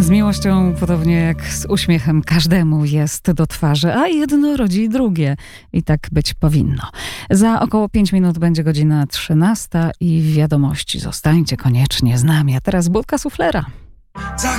Z miłością, podobnie jak z uśmiechem, każdemu jest do twarzy, a jedno rodzi drugie. I tak być powinno. Za około 5 minut będzie godzina 13 i wiadomości. Zostańcie koniecznie z nami. A teraz budka suflera. Za